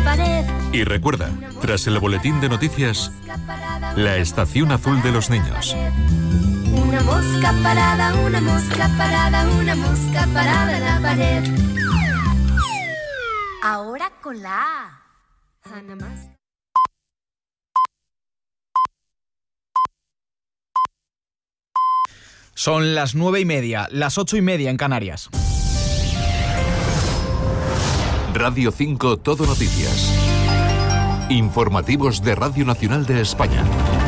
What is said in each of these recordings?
pared. Y recuerda, tras el boletín de noticias, la estación azul de los niños. Una mosca parada, una mosca parada, una mosca parada en la pared. Ahora con la A. Ana Más. Son las 9:30, las 8:30 en Canarias. Radio 5 Todo Noticias. Informativos de Radio Nacional de España.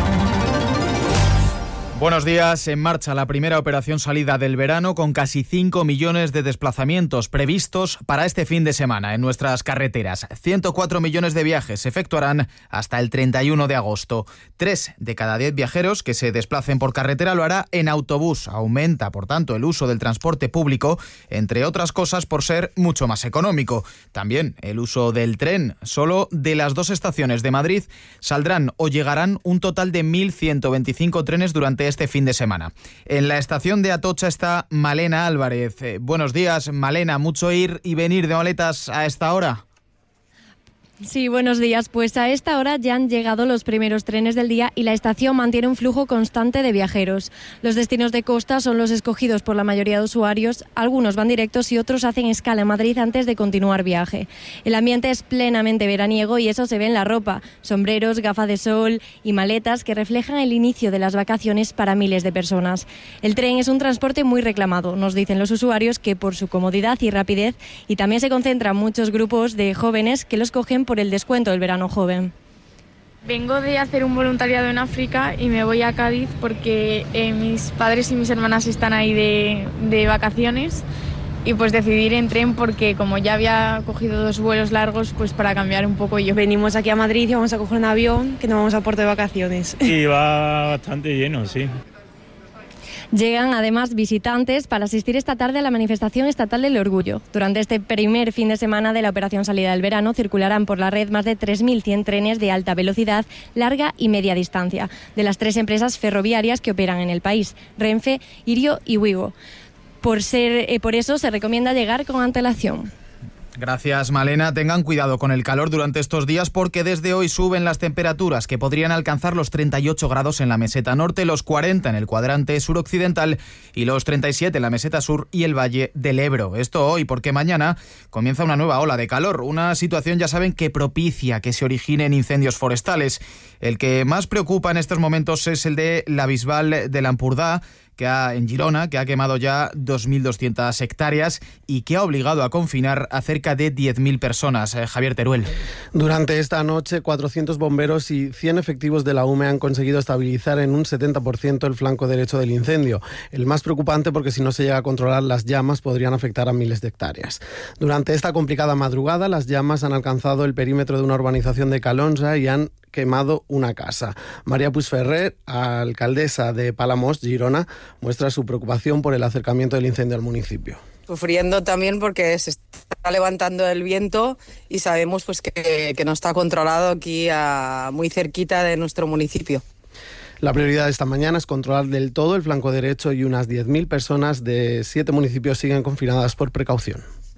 Buenos días. En marcha la primera operación salida del verano con casi 5 millones de desplazamientos previstos para este fin de semana en nuestras carreteras. 104 millones de viajes se efectuarán hasta el 31 de agosto. 3 de cada 10 viajeros que se desplacen por carretera lo hará en autobús. Aumenta, por tanto, el uso del transporte público, entre otras cosas por ser mucho más económico. También el uso del tren. Solo de las 2 estaciones de Madrid saldrán o llegarán un total de 1.125 trenes durante este fin de semana. En la estación de Atocha está Malena Álvarez. Buenos días, Malena. ¿Mucho ir y venir de maletas a esta hora? Sí, buenos días. Pues a esta hora ya han llegado los primeros trenes del día y la estación mantiene un flujo constante de viajeros. Los destinos de costa son los escogidos por la mayoría de usuarios. Algunos van directos y otros hacen escala en Madrid antes de continuar viaje. El ambiente es plenamente veraniego y eso se ve en la ropa. Sombreros, gafas de sol y maletas que reflejan el inicio de las vacaciones para miles de personas. El tren es un transporte muy reclamado, nos dicen los usuarios, que por su comodidad y rapidez, y también se concentran muchos grupos de jóvenes que los cogen por el descuento del verano joven. Vengo de hacer un voluntariado en África y me voy a Cádiz porque mis padres y mis hermanas están ahí de vacaciones y pues decidí ir en tren porque como ya había cogido 2 vuelos largos, pues para cambiar un poco yo. Venimos aquí a Madrid y vamos a coger un avión que nos vamos a Puerto de vacaciones. Y va bastante lleno, sí. Llegan además visitantes para asistir esta tarde a la manifestación estatal del Orgullo. Durante este primer fin de semana de la operación salida del verano circularán por la red más de 3.100 trenes de alta velocidad, larga y media distancia, de las 3 empresas ferroviarias que operan en el país, Renfe, Irio y Wigo. Por eso se recomienda llegar con antelación. Gracias, Malena. Tengan cuidado con el calor durante estos días porque desde hoy suben las temperaturas que podrían alcanzar los 38 grados en la meseta norte, los 40 en el cuadrante suroccidental y los 37 en la meseta sur y el Valle del Ebro. Esto hoy porque mañana comienza una nueva ola de calor, una situación, ya saben, que propicia que se originen incendios forestales. El que más preocupa en estos momentos es el de la Bisbal de l'Empordà, en Girona, que ha quemado ya 2.200 hectáreas y que ha obligado a confinar a cerca de 10.000 personas. Javier Teruel. Durante esta noche, 400 bomberos y 100 efectivos de la UME han conseguido estabilizar en un 70% el flanco derecho del incendio. El más preocupante porque si no se llega a controlar las llamas podrían afectar a miles de hectáreas. Durante esta complicada madrugada, las llamas han alcanzado el perímetro de una urbanización de Calonsa y han quemado una casa. María Puigferrer, alcaldesa de Palamós, Girona, muestra su preocupación por el acercamiento del incendio al municipio. Sufriendo también porque se está levantando el viento y sabemos pues que no está controlado aquí muy cerquita de nuestro municipio. La prioridad de esta mañana es controlar del todo el flanco derecho y unas 10.000 personas de 7 municipios siguen confinadas por precaución.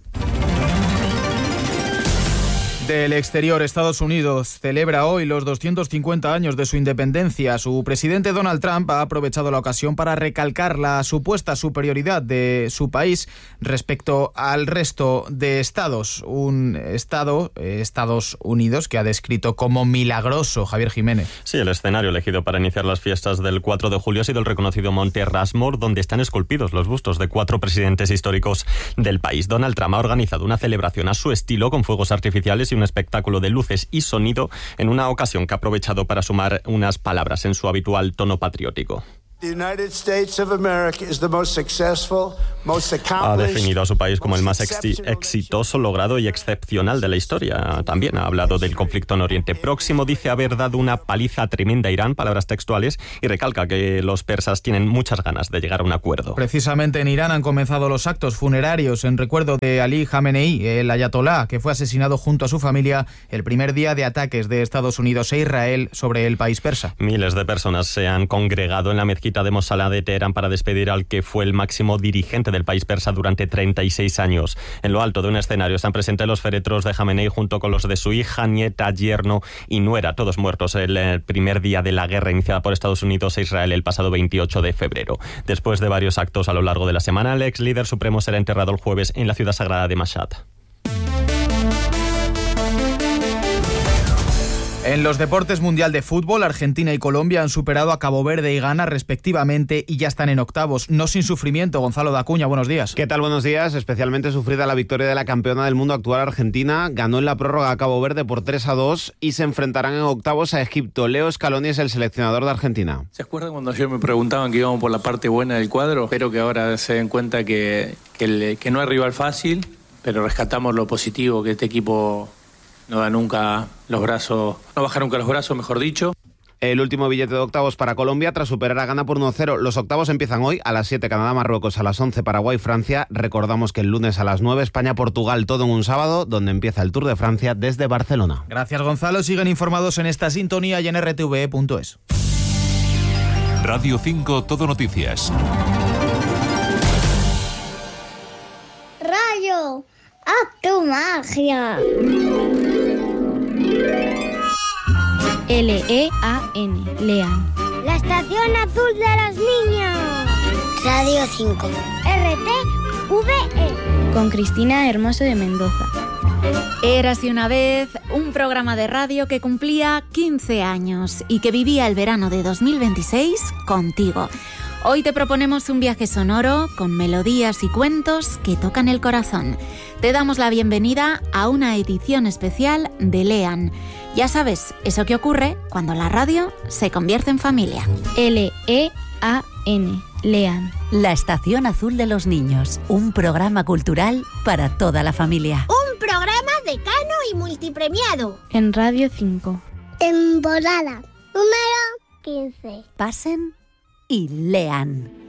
Del exterior, Estados Unidos celebra hoy los 250 años de su independencia. Su presidente Donald Trump ha aprovechado la ocasión para recalcar la supuesta superioridad de su país respecto al resto de estados. Un estado, Estados Unidos, que ha descrito como milagroso. Javier Jiménez. Sí, el escenario elegido para iniciar las fiestas del 4 de julio ha sido el reconocido Monte Rushmore, donde están esculpidos los bustos de 4 presidentes históricos del país. Donald Trump ha organizado una celebración a su estilo con fuegos artificiales y un espectáculo de luces y sonido en una ocasión que ha aprovechado para sumar unas palabras en su habitual tono patriótico. Ha definido a su país como el más exitoso, logrado y excepcional de la historia. También ha hablado del conflicto en Oriente Próximo, dice haber dado una paliza tremenda a Irán, palabras textuales, y recalca que los persas tienen muchas ganas de llegar a un acuerdo. Precisamente en Irán han comenzado los actos funerarios en recuerdo de Ali Khamenei, el ayatolá, que fue asesinado junto a su familia el primer día de ataques de Estados Unidos e Israel sobre el país persa. Miles de personas se han congregado en la mezquita mezquita de Mossalá de Teherán para despedir al que fue el máximo dirigente del país persa durante 36 años. En lo alto de un escenario están presentes los féretros de Jamenei junto con los de su hija, nieta, yerno y nuera, todos muertos el primer día de la guerra iniciada por Estados Unidos e Israel el pasado 28 de febrero. Después de varios actos a lo largo de la semana, el ex líder supremo será enterrado el jueves en la ciudad sagrada de Mashhad. En los deportes mundial de fútbol, Argentina y Colombia han superado a Cabo Verde y Ghana respectivamente y ya están en octavos. No sin sufrimiento. Gonzalo Dacuña, buenos días. ¿Qué tal? Buenos días. Especialmente sufrida la victoria de la campeona del mundo actual Argentina. Ganó en la prórroga a Cabo Verde por 3-2 y se enfrentarán en octavos a Egipto. Leo Scaloni es el seleccionador de Argentina. ¿Se acuerdan cuando ayer me preguntaban que íbamos por la parte buena del cuadro? Espero que ahora se den cuenta que no hay rival fácil, pero rescatamos lo positivo, que este equipo no da nunca los brazos, no baja nunca los brazos, mejor dicho. El último billete de octavos para Colombia tras superar a Ghana por 1-0. Los octavos empiezan hoy a las 7, Canadá-Marruecos, a las 11, Paraguay-Francia. Recordamos que el lunes a las 9, España-Portugal, todo en un sábado, donde empieza el Tour de Francia desde Barcelona. Gracias, Gonzalo. Siguen informados en esta sintonía y en rtve.es. Radio 5 Todo Noticias. Rayo, haz tu magia. L-E-A-N, Lean. La estación azul de los niños. Radio 5. RTVE. Con Cristina Hermoso de Mendoza. Érase una vez un programa de radio que cumplía 15 años y que vivía el verano de 2026 contigo. Hoy te proponemos un viaje sonoro con melodías y cuentos que tocan el corazón. Te damos la bienvenida a una edición especial de Lean. Ya sabes, eso que ocurre cuando la radio se convierte en familia. L-E-A-N, Lean. La Estación Azul de los Niños, un programa cultural para toda la familia. Un programa decano y multipremiado. En Radio 5. Temporada número 15. Pasen y lean.